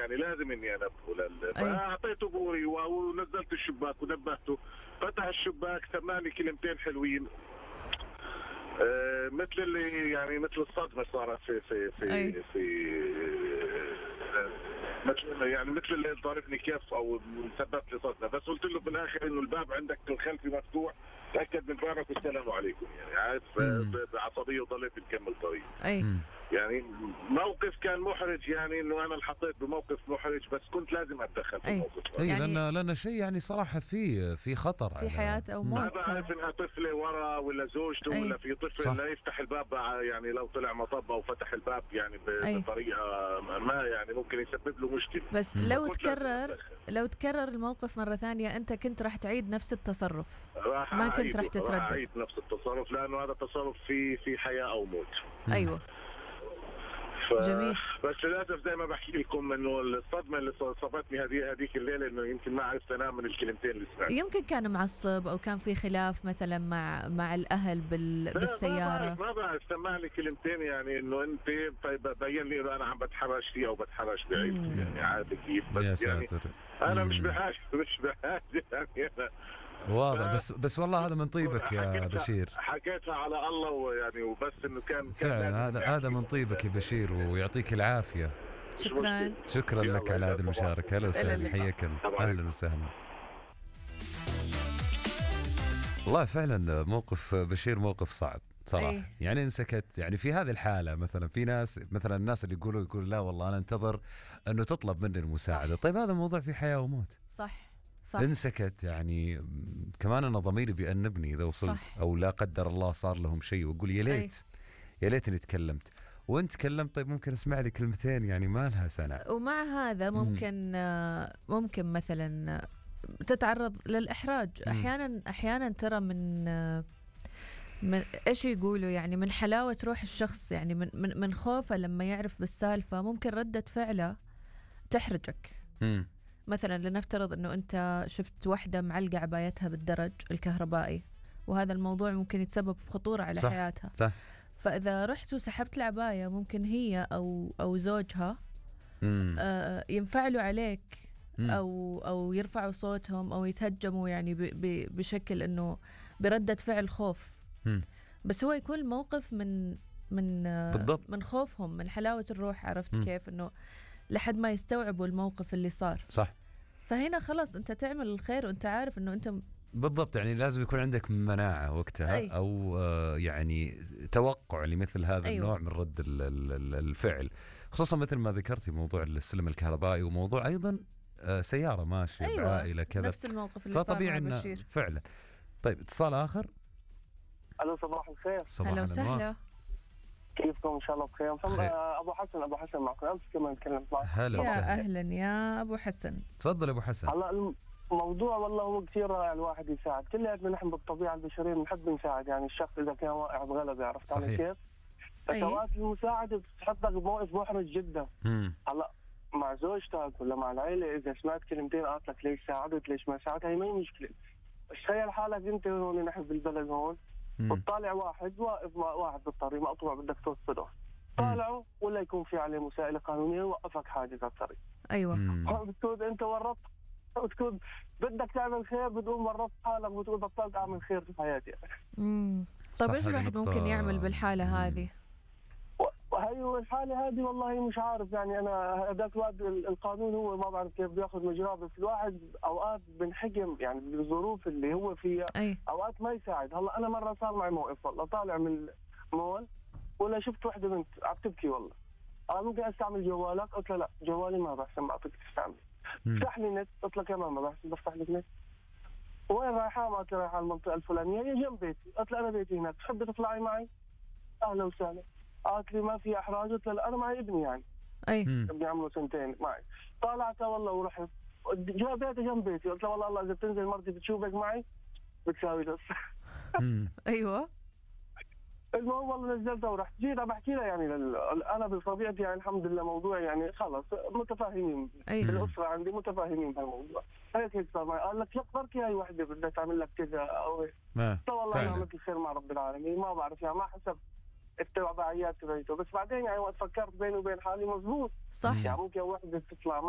يعني لازم اني انبهه فاعطيته بوري ونزلت الشباك ونبهته. فتح الشباك سمعني كلمتين حلوين مثل اللي يعني مثل الصدمه صارت في مثل اللي ضربني كف او سبب لي صدمه. بس قلت له بالاخر انه الباب عندك الخلفي مفتوح، تاكد من بابك والسلام عليكم. يعني عارف بعصبيه وضليت نكمل طريق. يعني موقف كان محرج، يعني انه انا انحطيت بموقف محرج، بس كنت لازم اتدخل في الموقف. يعني لان شيء يعني صراحه في خطر في حياه او موت. ما بعرف انها طفله ورا ولا زوجته ولا في طفل لا يفتح الباب، يعني لو طلع مطب او فتح الباب يعني بطريقه ما يعني ممكن يسبب له مشكله. بس لو تكرر الموقف مره ثانيه انت كنت راح تعيد نفس التصرف، ما كنت راح تتردد. راح اعيد نفس التصرف لانه هذا تصرف في حياه او موت. ايوه جميل. بس للاسف زي ما بحكي لكم انه الصدمه اللي صابتني هذيك الليله انه يمكن ما عرفت انام من الكلمتين اللي سمعتهم. يمكن كان معصب او كان في خلاف مثلا مع الاهل بالسياره. ما بعرف سمع لي كلمتين يعني انه انت بين لي انه انا عم بتحرش فيه او بتحرش بعيلتي. يعني عارف كيف؟ بس يعني انا مش بحاجه يعني انا واضح. بس والله هذا من طيبك يا بشير. حكيتها على الله ويعني وبس انه كان فعلا هذا من طيبك يا بشير ويعطيك العافيه. شكرا لك على هذه المشاركه. اهلا وسهلا، حياك الله. اهلا وسهلا. والله فعلا موقف بشير موقف صعب صراحه. يعني انسكت يعني في هذه الحاله. مثلا في ناس مثلا الناس اللي يقولوا لا والله انا انتظر انه تطلب مني المساعده. طيب هذا موضوع في حياه وموت. صح. انسكت يعني كمان انا ضميري بيأنبني اذا وصلت او لا قدر الله صار لهم شيء واقول يا ليتني تكلمت. وانت تكلمت طيب ممكن اسمع لي كلمتين يعني ما لها سنة. ومع هذا ممكن مثلا تتعرض للإحراج. احيانا ترى من ايش يقولوا يعني من حلاوة روح الشخص، يعني من خوفه لما يعرف بالسالفة ممكن ردة فعله تحرجك. مثلا لنفترض انه انت شفت واحدة معلقة عبايتها بالدرج الكهربائي وهذا الموضوع ممكن يتسبب خطورة على حياتها. صح. فاذا رحت وسحبت العباية ممكن هي او زوجها ينفعلوا عليك او يرفعوا صوتهم او يتهجموا يعني بشكل انه بردة فعل خوف. بس هو يكون الموقف من خوفهم، من حلاوة الروح. عرفت كيف؟ انه لحد ما يستوعبوا الموقف اللي صار. صح. فهنا خلاص انت تعمل الخير وانت عارف انه انت بالضبط. يعني لازم يكون عندك مناعة وقتها او يعني توقع لمثل هذا النوع من رد الفعل، خصوصا مثل ما ذكرتي موضوع السلم الكهربائي وموضوع ايضا سيارة ماشية بعائلة كذا. نفس الموقف اللي صار مع بشير فعلا. طيب اتصال اخر. الو صباح الخير. اهلا وسهلا. كيفكم؟ ان شاء الله بخير. ابو حسن معكم. امس كمان تكلمت معك. هلا وسهلا. اهلا يا ابو حسن. تفضل ابو حسن. هلا الموضوع والله هو كثير رائع الواحد يساعد. كلياتنا نحن بالطبيعه البشريه بنحب نساعد. يعني الشخص اذا كان واقع بغلبه عرفت علي كيف؟ اوقات المساعده بتحطك بموقف محرج جدا. هلا مع زوجتك ولا مع العيله اذا سمعت كلمتين قالت لك ليش ساعدت ليش ما ساعدت هي ما هي مشكله. بس تخيل حالك انت هون نحن بالبلد هون وتطالع واحد واقف بالطريق مقطوع بدك توصله، طالعه ولا يكون في عليه مساءلة قانونية وقفك حاجز على الطريق. بتكون انت ورطت وتكون بدك تعمل خير بتقول ورطت حالك وتقول بطلت اعمل خير في حياتي. طيب ايش الواحد ممكن يعمل بالحالة هذه؟ هي الحالة هذه والله مش عارف. يعني انا هذاك الوقت القانون هو ما بعرف كيف بياخذ مجراه، بس الواحد اوقات بنحكم يعني بالظروف اللي هو فيها. اوقات ما يساعد. هلا انا مرة صار معي موقف والله طالع من المول ولا شفت وحدة بنت عم تبكي والله. ممكن استعمل جوالك؟ قلت له لا جوالي ما بحسن ما اعطيك تستعمل. افتح لي نت. قلت له كمان ما بحسن بفتح لك نت. وين رايحة؟ قلت له رايحة المنطقة الفلانية هي جنب بيتي. قلت له انا بيتي هناك تحبي تطلعي معي؟ اهلا وسهلا. قالت لي ما في احراج. قلت له انا معي ابني يعني ابني عمره 2 معي. طالعت والله ورحت جاء بيتي جنب بيتي. قلت له والله الله اذا بتنزل مرتي بتشوفك معي بتساوي نص. ايوه المهم والله نزلتها ورحت جينا بحكي لها يعني انا بطبيعتي يعني الحمد لله موضوع يعني خلص متفاهمين بالاسره عندي متفاهمين بهالموضوع. هيك صار معي. قال لك لا بركي هاي وحده بدها تعمل لك كذا او هيك. والله انا عملت الخير مع رب العالمين ما بعرف يعني ما حسب التبعيات تبعته. بس بعدين يعني وقت فكرت بيني وبين حالي مزبوط صح. يعني ممكن وحده تطلع